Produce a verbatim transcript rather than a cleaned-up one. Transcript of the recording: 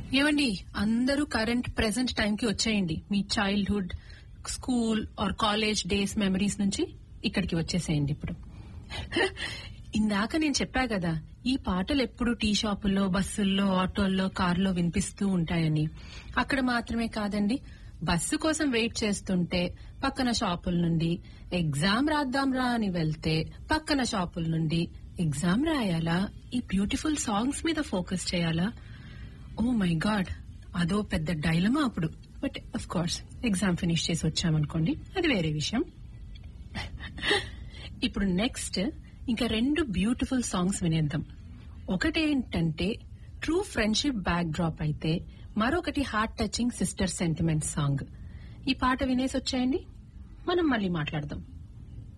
ఏమండి, అందరూ current present time కి వచ్చేయండి. మీ childhood, school are college days memories నుంచి ఇక్కడికి వచ్చేసేయండి ఇప్పుడు. ఇందాక నేను చెప్పా కదా, ఈ పాటలు ఎప్పుడు టీ షాపుల్లో, బస్సుల్లో, ఆటోల్లో, కార్లో వినిపిస్తూ ఉంటాయని. అక్కడ మాత్రమే కాదండి, బస్సు కోసం వెయిట్ చేస్తుంటే పక్కన షాపుల నుండి ఎగ్జామ్ రాద్దాం రా అని వెళ్తే పక్కన షాపుల నుండి ఎగ్జామ్ రాయాలా, ఈ బ్యూటిఫుల్ సాంగ్స్ మీద ఫోకస్ చేయాలా? ఓ మై గాడ్, అదో పెద్ద డైలమా అప్పుడు. But of course exam finish చేసి వచ్చామనుకోండి, అది వేరే విషయం. ఇప్పుడు నెక్స్ట్ ఇంకా రెండు బ్యూటిఫుల్ సాంగ్స్ వినేద్దాం. ఒకటేంటంటే ట్రూ ఫ్రెండ్షిప్ బ్యాక్ డ్రాప్ అయితే, మరొకటి heart touching sister sentiment song. ఈ పాట వినేసి వచ్చేయండి, మనం మళ్ళీ మాట్లాడదాం.